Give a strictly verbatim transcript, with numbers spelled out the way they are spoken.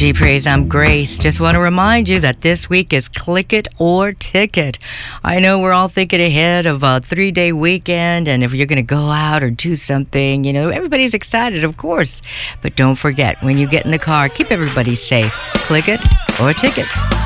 G Praise, I'm Grace. Just want to remind you that this week is Click It or Ticket. I know we're all thinking ahead of a three-day weekend, and if you're going to go out or do something, you know, everybody's excited, of course. But don't forget, when you get in the car, keep everybody safe. Click it or ticket.